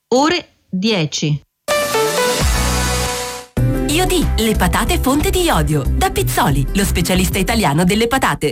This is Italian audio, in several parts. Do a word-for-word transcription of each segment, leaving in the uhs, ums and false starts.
ore dieci. Iodi, le patate fonte di iodio. Da Pizzoli, lo specialista italiano delle patate.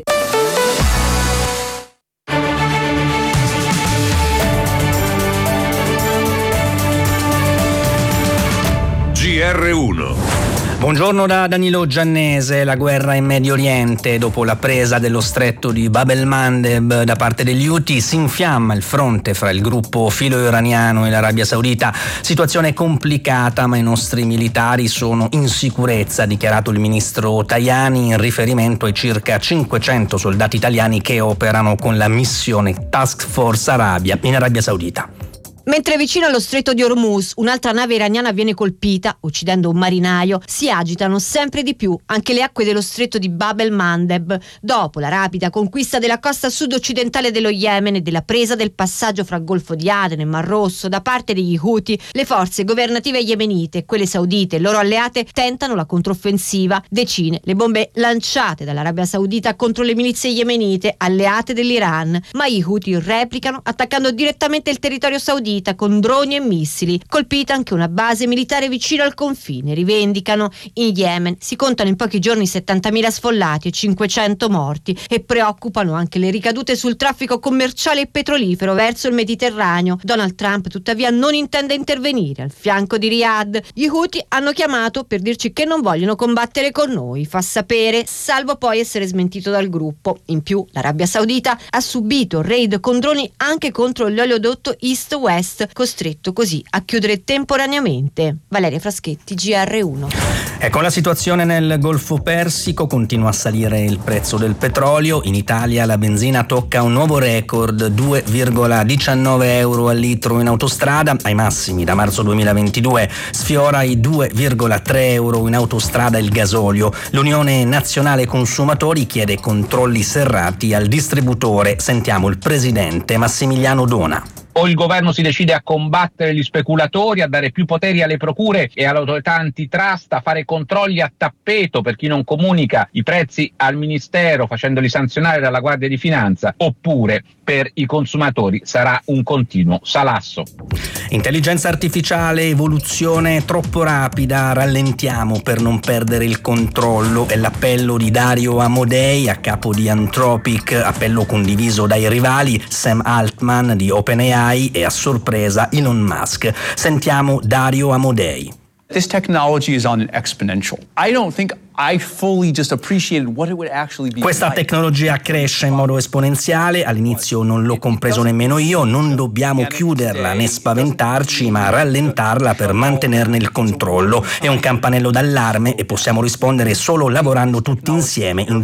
G R uno. Buongiorno da Danilo Giannese. La guerra in Medio Oriente, dopo la presa dello stretto di Bab el-Mandeb da parte degli Houthi, si infiamma il fronte fra il gruppo filo-iraniano e l'Arabia Saudita. Situazione complicata, ma i nostri militari sono in sicurezza, ha dichiarato il ministro Tajani in riferimento ai circa cinquecento soldati italiani che operano con la missione Task Force Arabia in Arabia Saudita. Mentre vicino allo stretto di Hormuz un'altra nave iraniana viene colpita, uccidendo un marinaio, si agitano sempre di più anche le acque dello stretto di Bab el-Mandeb, dopo la rapida conquista della costa sud-occidentale dello Yemen e della presa del passaggio fra Golfo di Aden e Mar Rosso da parte degli Houthi. Le forze governative yemenite e quelle saudite e loro alleate tentano la controffensiva. Decine le bombe lanciate dall'Arabia Saudita contro le milizie yemenite alleate dell'Iran, ma gli Houthi replicano attaccando direttamente il territorio saudita con droni e missili. Colpita anche una base militare vicino al confine, rivendicano. In Yemen si contano in pochi giorni settantamila sfollati e cinquecento morti e preoccupano anche le ricadute sul traffico commerciale e petrolifero verso il Mediterraneo. Donald Trump tuttavia non intende intervenire al fianco di Riyadh. Gli Houthi hanno chiamato per dirci che non vogliono combattere con noi, fa sapere, salvo poi essere smentito dal gruppo. In più l'Arabia Saudita ha subito raid con droni anche contro l'oleodotto East-West, costretto così a chiudere temporaneamente. Valeria Fraschetti, G R uno. Ecco, la situazione nel Golfo Persico: continua a salire il prezzo del petrolio. In Italia la benzina tocca un nuovo record, due virgola diciannove euro al litro in autostrada, ai massimi da marzo duemilaventidue. Sfiora i due virgola tre euro in autostrada il gasolio. L'Unione Nazionale Consumatori chiede controlli serrati al distributore. Sentiamo il presidente Massimiliano Dona. O il governo si decide a combattere gli speculatori, a dare più poteri alle procure e all'autorità antitrust, a fare controlli a tappeto per chi non comunica i prezzi al ministero facendoli sanzionare dalla Guardia di Finanza, oppure per i consumatori sarà un continuo salasso. Intelligenza artificiale, evoluzione troppo rapida, rallentiamo per non perdere il controllo. È l'appello di Dario Amodei, a capo di Anthropic, appello condiviso dai rivali Sam Altman di OpenAI e a sorpresa Elon Musk. Sentiamo Dario Amodei. This technology is on an exponential. I don't think I fully just appreciated what it would actually be. Questa tecnologia cresce in modo esponenziale, all'inizio non l'ho compreso nemmeno io, non dobbiamo chiuderla né spaventarci, ma rallentarla per mantenerne il controllo. È un campanello d'allarme e possiamo rispondere solo lavorando tutti insieme in